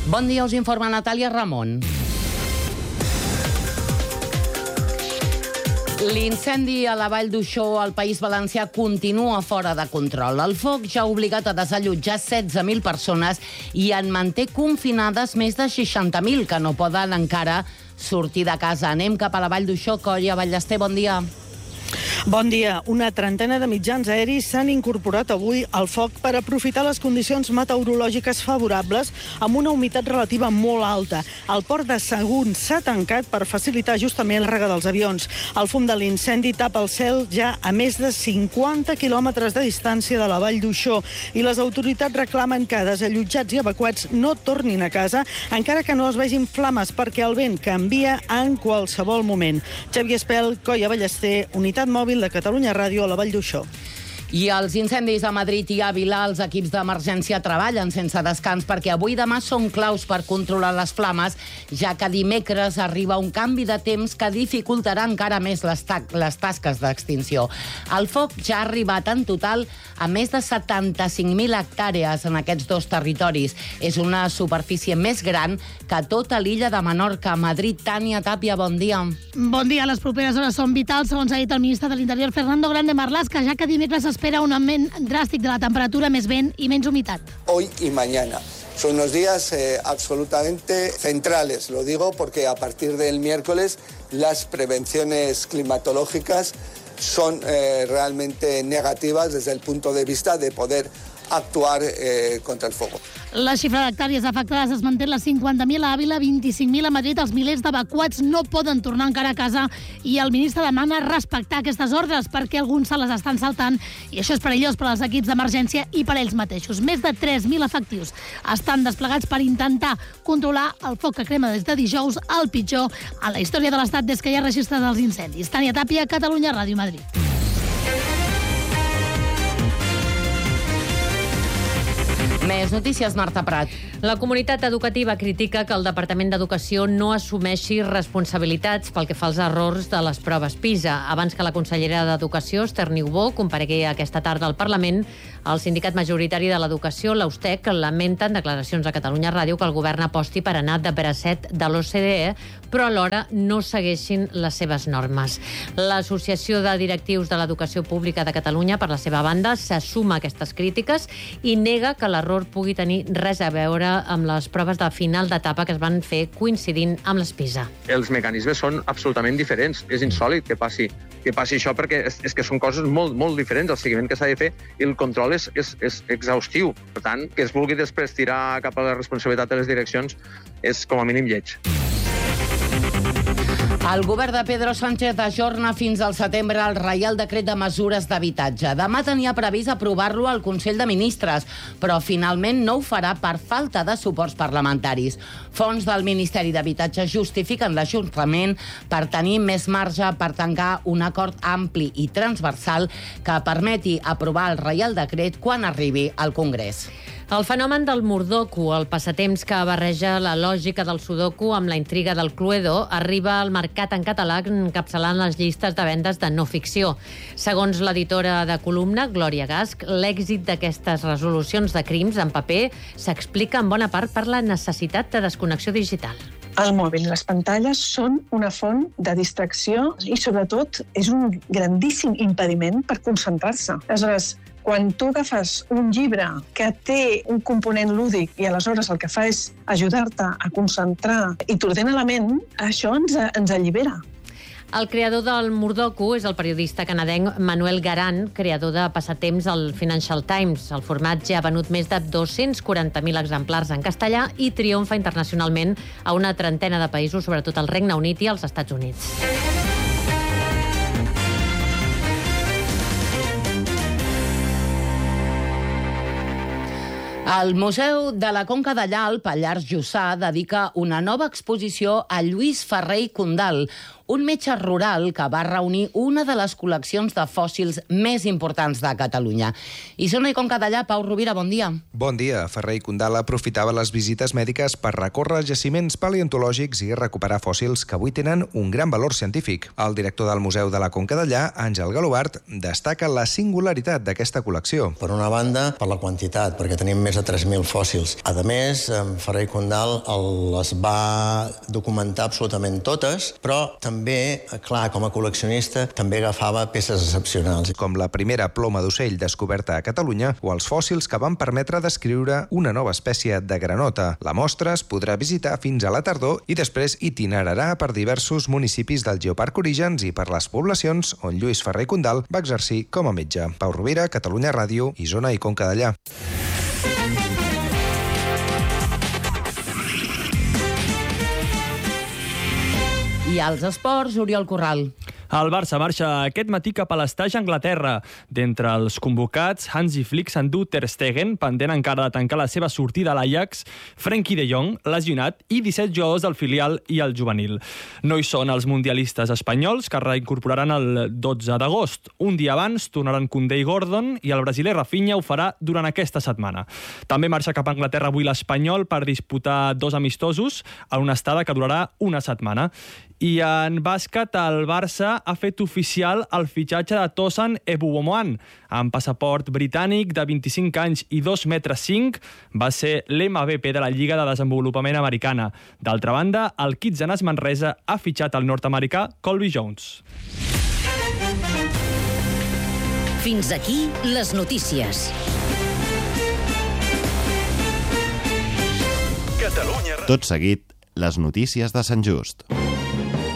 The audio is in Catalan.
Bon dia, us informa Natàlia Ramon. L'incendi a la Vall d'Uixó, al País Valencià, continua fora de control. El foc ja ha obligat a desallotjar 16.000 persones i en manté confinades més de 60.000 que no poden encara sortir de casa. Anem cap a la Vall d'Uixó. Colla Ballester, bon dia. Bon dia. Una trentena de mitjans aeris s'han incorporat avui al foc per aprofitar les condicions meteorològiques favorables amb una humitat relativa molt alta. El port de Sagunt s'ha tancat per facilitar justament el rega dels avions. El fum de l'incendi tapa el cel ja a més de 50 quilòmetres de distància de la Vall d'Uixó i les autoritats reclamen que desallotjats i evacuats no tornin a casa encara que no es vegin flames perquè el vent canvia en qualsevol moment. Xavier Espel, Colla Ballester, Unitat Mòbil de Catalunya Ràdio a la Vall d'Uixó. I els incendis a Madrid i Àvila, els equips d'emergència treballen sense descans perquè avui i demà són claus per controlar les flames, ja que dimecres arriba un canvi de temps que dificultarà encara més les tasques d'extinció. El foc ja ha arribat en total a més de 75.000 hectàrees en aquests dos territoris. És una superfície més gran que tota l'illa de Menorca. Madrid, Tània Tàpia, bon dia. Bon dia. Les properes hores són vitals, segons ha dit el ministre de l'Interior, Fernando Grande Marlaska, ja que dimecres espera un augment dràstic de la temperatura, més vent i menys humitat. Hoy y mañana. Son unos días absolutamente centrales. Lo digo porque a partir del miércoles las prevenciones climatológicas son realmente negativas desde el punto de vista de poder actuar contra el fuego. La xifra d'hectàrees afectades es manté les 50.000 a Àvila, 25.000 a Madrid. Els milers d'evacuats no poden tornar encara a casa i el ministre demana respectar aquestes ordres perquè alguns se les estan saltant i això és perillós per als equips d'emergència i per ells mateixos. Més de 3.000 efectius estan desplegats per intentar controlar el foc que crema des de dijous, el pitjor a la història de l'Estat des que hi ha registres dels incendis. Tània Tàpia, Catalunya Ràdio, Madrid. Més notícies, Marta Prat. La comunitat educativa critica que el Departament d'Educació no assumeixi responsabilitats pel que fa als errors de les proves PISA. Abans que la consellera d'Educació, Esther Niubó, comparegui aquesta tarda al Parlament, el sindicat majoritari de l'educació, l'Austec, lamenta en declaracions a Catalunya Ràdio que el govern aposti per anar de bracet de l'OCDE, però alhora no segueixin les seves normes. L'Associació de Directius de l'Educació Pública de Catalunya, per la seva banda, s'assuma aquestes crítiques i nega que l'error pugui tenir res a veure amb les proves de final d'etapa que es van fer coincidint amb les PISA. Els mecanismes són absolutament diferents. És insòlit que passi això perquè és que són coses molt diferents. El seguiment que s'ha de fer i el control és exhaustiu. Per tant, que es vulgui després tirar cap a la responsabilitat de les direccions és com a mínim lleig. El govern de Pedro Sánchez ajorna fins al setembre el Reial Decret de Mesures d'Habitatge. Demà tenia previst aprovar-lo al Consell de Ministres, però finalment no ho farà per falta de suports parlamentaris. Fonts del Ministeri d'Habitatge justifiquen l'ajornament per tenir més marge per tancar un acord ampli i transversal que permeti aprovar el Reial Decret quan arribi al Congrés. El fenomen del Mordoku, el passatemps que barreja la lògica del sudoku amb la intriga del Cluedo, arriba al mercat en català encapçalant les llistes de vendes de no ficció. Segons l'editora de columna, Glòria Gasch, l'èxit d'aquestes resolucions de crims en paper s'explica en bona part per la necessitat de desconnexió digital. El mòbil i les pantalles són una font de distracció i, sobretot, és un grandíssim impediment per concentrar-se. Aleshores, quan tu agafes un llibre que té un component lúdic i aleshores el que fa és ajudar-te a concentrar i t'ordena la ment, això ens allibera. El creador del Mordoku és el periodista canadenc Manuel Garan, creador de passatemps al Financial Times. El format ja ha venut més de 240.000 exemplars en castellà i triomfa internacionalment a una trentena de països, sobretot al Regne Unit i als Estats Units. El Museu de la Conca Dellà, al Pallars Jussà, dedica una nova exposició a Lluís Ferrer i Condal, un metge rural que va reunir una de les col·leccions de fòssils més importants de Catalunya. Isona i Conca Dellà, Pau Rovira, bon dia. Bon dia. Ferrer i Condal aprofitava les visites mèdiques per recórrer jaciments paleontològics i recuperar fòssils que avui tenen un gran valor científic. El director del Museu de la Conca Dellà, Àngel Galobart, destaca la singularitat d'aquesta col·lecció. Per una banda, per la quantitat, perquè tenim més de 3.000 fòssils. A més, Ferrer i Condal les va documentar absolutament totes, però també, clar, com a col·leccionista, també agafava peces excepcionals. Com la primera ploma d'ocell descoberta a Catalunya o els fòssils que van permetre descriure una nova espècie de granota. La mostra es podrà visitar fins a la tardor i després itinerarà per diversos municipis del Geoparc Orígens i per les poblacions on Lluís Ferrer i Condal va exercir com a metge. Pau Rovira, Catalunya Ràdio, Isona i Conca Dellà. I als esports, Oriol Corral. El Barça marxa aquest matí cap a l'estaix a Anglaterra. D'entre els convocats, Hansi Flick s'endú Ter Stegen, pendent encara de tancar la seva sortida a l'Ajax, Frenkie de Jong, lesionat, i 17 jugadors del filial i el juvenil. No hi són els mundialistes espanyols, que reincorporaran el 12 d'agost. Un dia abans tornaran Koundé i Gordon, i el brasiler Rafinha ho farà durant aquesta setmana. També marxa cap a Anglaterra avui l'espanyol per disputar 2 amistosos en una estada que durarà una setmana. I en bàsquet, el Barça ha fet oficial el fitxatge de Tosan Ebuomoan. Amb passaport britànic de 25 anys i 2,5 metres, va ser l'MVP de la Lliga de Desenvolupament Americana. D'altra banda, el Kitsanes Manresa ha fitxat el nord-americà Colby Jones. Fins aquí les notícies. Tot seguit, les notícies de Sant Just.